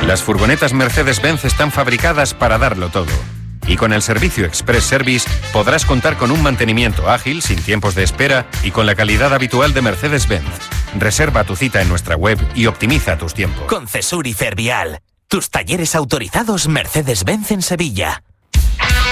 Las furgonetas Mercedes-Benz están fabricadas para darlo todo. Y con el servicio Express Service podrás contar con un mantenimiento ágil, sin tiempos de espera y con la calidad habitual de Mercedes-Benz. Reserva tu cita en nuestra web y optimiza tus tiempos. Concesur y Fervial, tus talleres autorizados Mercedes-Benz en Sevilla.